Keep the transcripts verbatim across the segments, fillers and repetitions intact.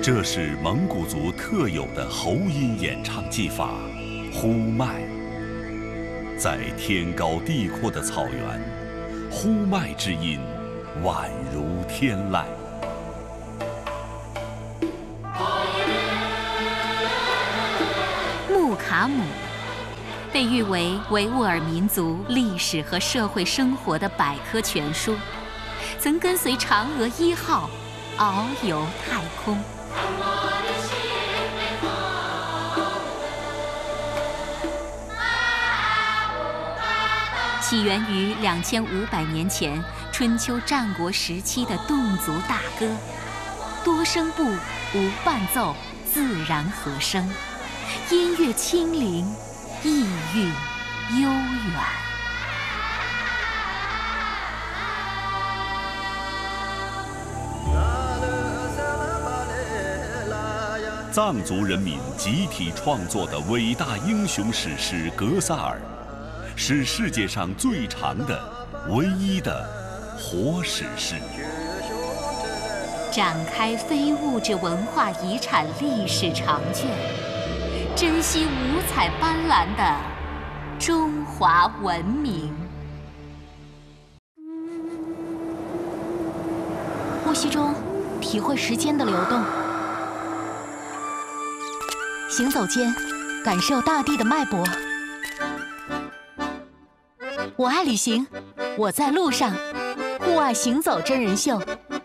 这是蒙古族特有的喉音演唱技法——呼麦。在天高地阔的草原，呼麦之音宛如天籁。 木卡姆被誉为维吾尔民族历史和社会生活的百科全书，曾跟随嫦娥一号遨游太空。起源于两千五百年前春秋战国时期的侗族大歌，多声部，无伴奏，自然和声，音乐轻灵，意蕴悠远。 藏族人民集体创作的伟大英雄史诗《格萨尔》，是世界上最长的、唯一的活史诗， 展开非物质文化遗产历史长卷，珍惜五彩斑斓的中华文明。呼吸中，体会时间的流动；行走间，感受大地的脉搏。我爱旅行，我在路上。户外行走真人秀。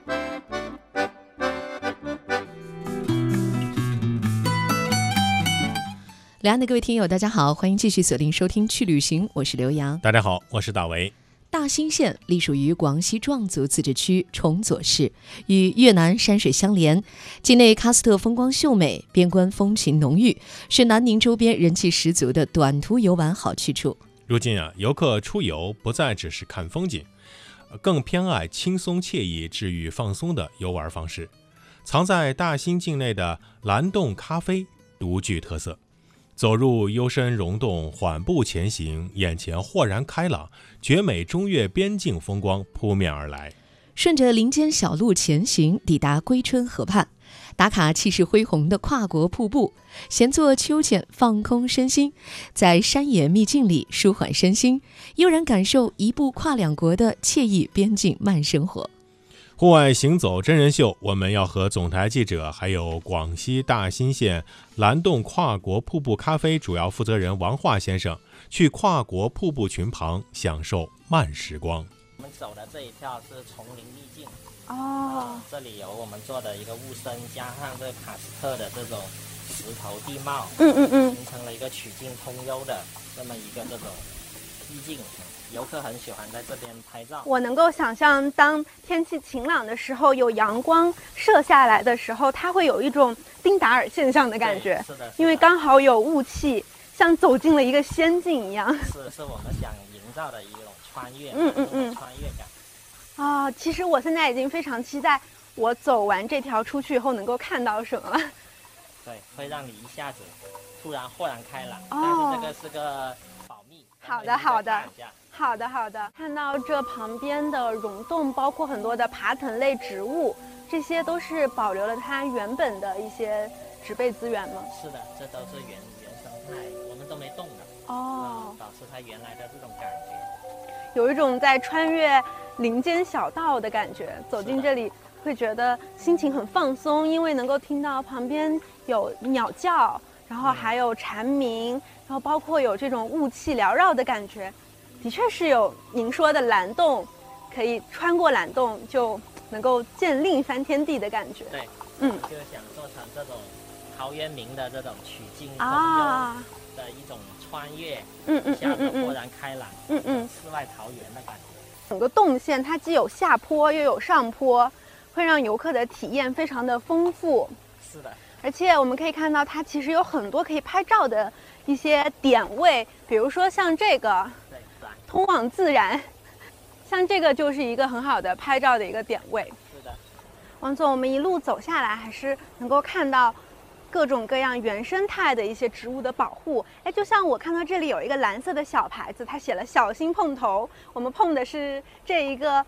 两岸的各位听友，大家好，欢迎继续锁定收听《去旅行》，我是刘洋。 大家好，我是大为。 大兴县隶属于广西壮族自治区崇左市，与越南山水相连，境内喀斯特风光秀美，边关风情浓郁，是南宁周边人气十足的短途游玩好去处。 如今啊，游客出游不再只是看风景，更偏爱轻松惬意、治愈放松的游玩方式。藏在大兴境内的蓝洞咖啡独具特色，走入幽深溶洞，缓步前行，眼前豁然开朗，绝美中越边境风光扑面而来。 顺着林间小路前行，抵达归春河畔，打卡气势恢宏的跨国瀑布，闲坐秋千放空身心，在山野秘境里舒缓身心，悠然感受一步跨两国的惬意边境慢生活。 户外行走真人秀，我们要和总台记者还有广西大兴县蓝洞跨国瀑布咖啡主要负责人王化先生去跨国瀑布群旁享受慢时光。 我们走的这一条是丛林秘境哦、 呃，这里有我们做的一个雾声，加上这个喀斯特的这种石头地貌， 嗯嗯嗯， 形成了一个曲径通幽的这么一个这种意境。游客很喜欢在这边拍照。 我能够想象，当天气晴朗的时候，有阳光射下来的时候，它会有一种丁达尔现象的感觉。 是的，是的， 因为刚好有雾气，像走进了一个仙境一样。 是，是我们想营造的一种穿越， 嗯嗯嗯， 穿越感。 啊、哦，其实我现在已经非常期待，我走完这条出去以后能够看到什么了。 对，会让你一下子突然豁然开朗。 哦， 但是这个是个保密。 好的，好的。好的好的，看到这旁边的溶洞，包括很多的爬藤类植物，这些都是保留了它原本的一些植被资源吗？ 是的，这都是原原生态，我们都没动的哦、 嗯，保持它原来的这种感觉， 有一种在穿越林间小道的感觉。走进这里会觉得心情很放松，因为能够听到旁边有鸟叫，然后还有蝉鸣，然后包括有这种雾气缭绕的感觉。的确是有您说的蓝洞，可以穿过蓝洞就能够见另一番天地的感觉。 对， 嗯， 就想做成这种陶渊明的这种曲径通幽的一种穿越， 嗯嗯一下子豁然开朗， 嗯嗯， 世外桃源的感觉。 整个动线它既有下坡又有上坡，会让游客的体验非常的丰富。 是的， 而且我们可以看到它其实有很多可以拍照的一些点位，比如说像这个。通往自然，像这个就是一个很好的拍照的一个点位。 是的， 王总，我们一路走下来，还是能够看到各种各样原生态的一些植物的保护。哎，就像我看到这里有一个蓝色的小牌子，它写了“小心碰头”，我们碰的是这一个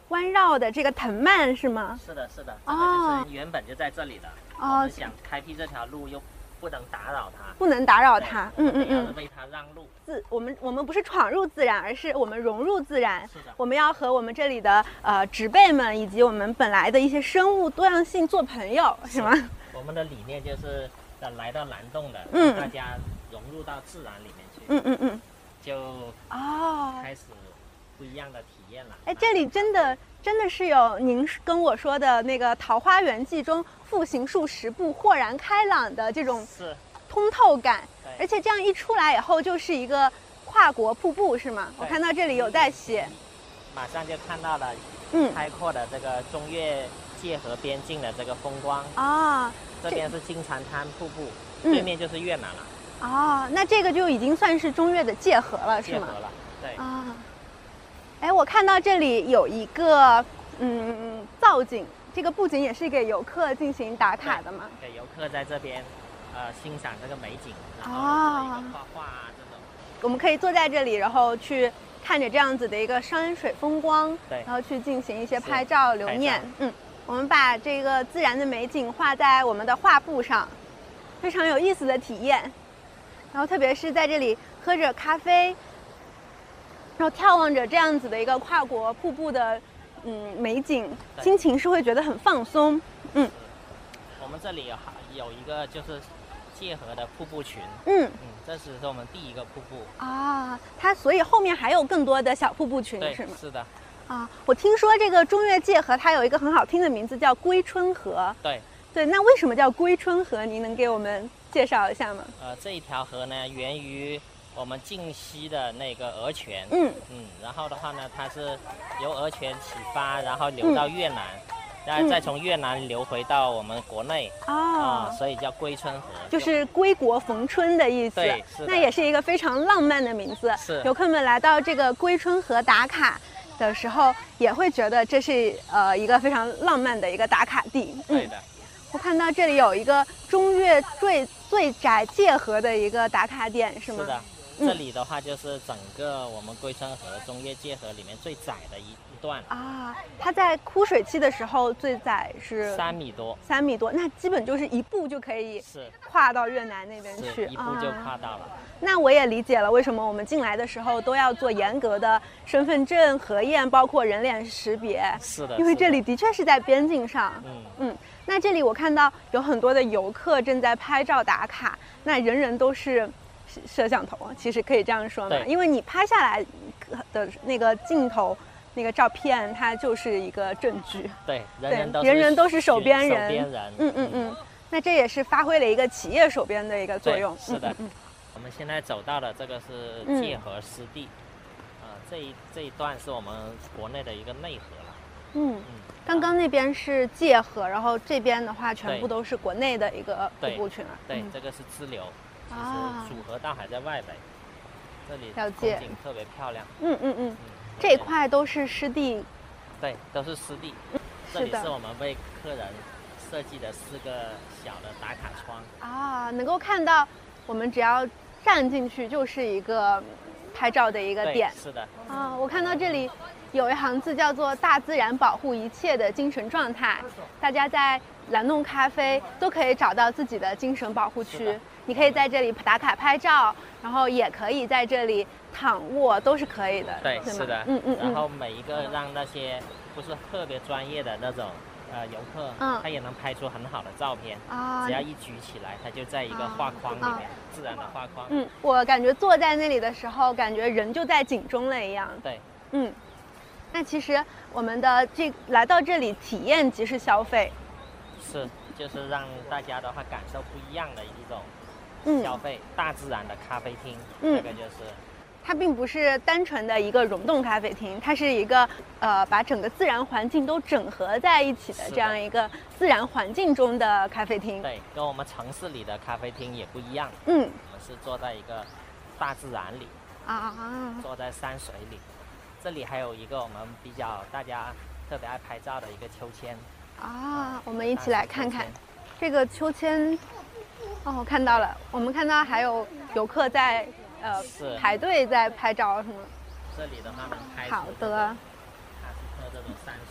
弯绕的这个藤蔓是吗？ 是的，是的，这哦个就是原本就在这里的。 哦我们想开辟这条路又不能打扰它， 不能打扰对它。 我嗯嗯嗯。 们得要为它让路。 自我们我们不是闯入自然，而是我们融入自然。 是的我们要和我们这里的呃植被们以及我们本来的一些生物多样性做朋友，是吗？ 我们的理念就是呃来到蓝洞的， 嗯让大家融入到自然里面去， 嗯嗯嗯。 就哦， 开始不一样的体验了。 哎，这里真的真的是有您跟我说的那个《桃花源记》中复行数十步豁然开朗的这种是， 通透感， 对而且这样一出来以后就是一个跨国瀑布，是吗？我对看到这里有在写， 马上就看到了嗯开阔的这个中越界河边境的这个风光。 啊这边是金蝉滩瀑布， 嗯对面就是越南了， 啊，那这个就已经算是中越的界河了，是吗？ 界河了。对， 啊，哎，我看到这里有一个嗯造景，这个布景也是给游客进行打卡的吗？ 给游客在这边呃欣赏这个美景，然后哦做一个画画啊这种。 我们可以坐在这里，然后去看着这样子的一个山水风光， 对然后去进行一些是拍照留拍念照。 嗯，我们把这个自然的美景画在我们的画布上，非常有意思的体验。然后特别是在这里喝着咖啡，然后眺望着这样子的一个跨国瀑布的嗯美景， 对心情是会觉得很放松。嗯我们这里有有一个就是界河的瀑布群， 嗯嗯，这只是我们第一个瀑布。 啊，它所以后面还有更多的小瀑布群对， 是吗？ 是的， 啊，我听说这个中越界河它有一个很好听的名字叫归春河。 对， 对，那为什么叫归春河？您能给我们介绍一下吗？ 呃，这一条河呢，源于我们晋西的那个鹅泉， 嗯嗯，然后的话呢，它是由鹅泉启发，然后流到越南，然后再从越南流回到我们国内，啊、 啊、 所以叫归春河， 就是归国逢春的意思。 对是的那也是一个非常浪漫的名字。 是游客们来到这个归春河打卡的时候，也会觉得这是呃一个非常浪漫的一个打卡地。 对的， 我看到这里有一个中越最最窄界河的一个打卡点，是吗？ 是的。 嗯这里的话就是整个我们归春河中越界河里面最窄的一一段， 啊，它在枯水期的时候最窄是三米多， 三米多，那基本就是一步就可以是跨到越南那边去， 是一步就啊跨到了。 那我也理解了为什么我们进来的时候都要做严格的身份证核验，包括人脸识别， 是的， 因为是的这里的确是在边境上。 嗯， 嗯，那这里我看到有很多的游客正在拍照打卡，那人人都是摄摄像头，其实可以这样说嘛， 对因为你拍下来的那个镜头。那个照片，它就是一个证据。 对，人对人都是人人都是手编人手编人， 嗯嗯嗯，那这也是发挥了一个企业手编的一个作对用。 是的嗯嗯我们现在走到的这个是嗯界河湿地，呃，这一这一段是我们国内的一个内河了。 嗯， 嗯， 刚刚那边是界河，然后这边的话全对部都是国内的一个瀑对布群了。 对， 嗯这个是支流，其啊实主河道还在外围，这里了解风景特别漂亮。 嗯嗯嗯， 嗯， 这一块都是湿地。 对都是湿地，这是的里是我们为客人设计的四个小的打卡窗。 啊，能够看到，我们只要站进去就是一个拍照的一个对点。 是的， 啊，我看到这里有一行字叫做“大自然保护一切的精神状态”，大家在蓝洞咖啡都可以找到自己的精神保护区是的。 你可以在这里打卡拍照，然后也可以在这里躺卧，都是可以的。 对， 吗是的， 嗯嗯嗯。 然后每一个让那些不是特别专业的那种呃游客， 嗯他也能拍出很好的照片。 啊只要一举起来，它就在一个画框里啊面，自然的画框。 嗯，我感觉坐在那里的时候，感觉人就在景中了一样。 对， 嗯，那其实我们的这来到这里体验即是消费。 是，就是让大家的话感受不一样的一种嗯消费，大自然的咖啡厅， 嗯这个就是它并不是单纯的一个溶洞咖啡厅，它是一个呃把整个自然环境都整合在一起的是的这样一个自然环境中的咖啡厅。 对，跟我们城市里的咖啡厅也不一样。 嗯我们是坐在一个大自然里， 啊， 坐在山水里。这里还有一个我们比较大家特别爱拍照的一个秋千。 啊，我们一起来看看大树秋这个秋千。哦，我看到了，我们看到还有游客在呃是排队在拍照，是吗？ 千这里的话能拍出好这种的， 哈斯特这种山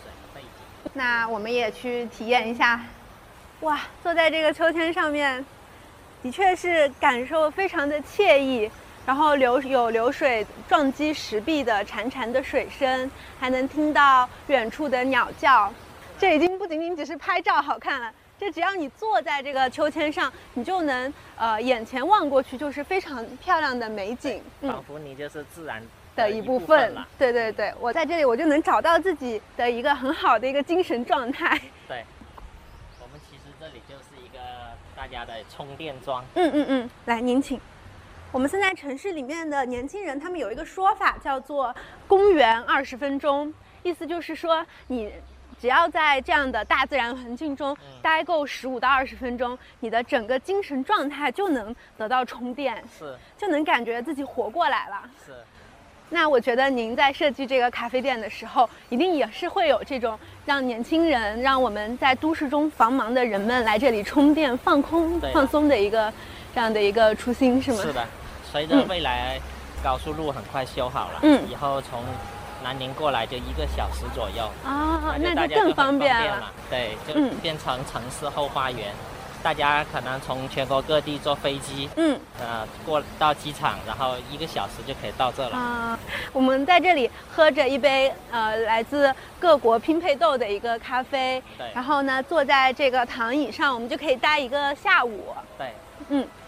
那我们也去体验一下。哇，坐在这个秋千上面，的确是感受非常的惬意。然后流有流水撞击石壁的潺潺的水声，还能听到远处的鸟叫。这已经不仅仅只是拍照好看了，这只要你坐在这个秋千上，你就能呃眼前望过去就是非常漂亮的美景， 仿佛你就是自然的一部分了。对对对，我在这里我就能找到自己的一个很好的一个精神状态。 对，我们其实这里就是一个大家的充电桩。 嗯嗯嗯，来您请。我们现在城市里面的年轻人，他们有一个说法叫做“公园二十分钟”，意思就是说，你只要在这样的大自然环境中待够十五到二十分钟，你的整个精神状态就能得到充电， 是， 就能感觉自己活过来了。 是。 那我觉得您在设计这个咖啡店的时候，一定也是会有这种让年轻人、让我们在都市中繁忙的人们来这里充电、放空、放松的一个这样的一个初心，是吗？ 是的。随着未来高速路很快修好了，嗯，以后从南宁过来就一个小时左右啊，那就就更方便了。 了对，就变成城市后花园。嗯、大家可能从全国各地坐飞机，嗯，呃，过到机场，然后一个小时就可以到这了。 啊，我们在这里喝着一杯呃来自各国拼配豆的一个咖啡， 对， 然后呢坐在这个躺椅上，我们就可以待一个下午。 对， 嗯。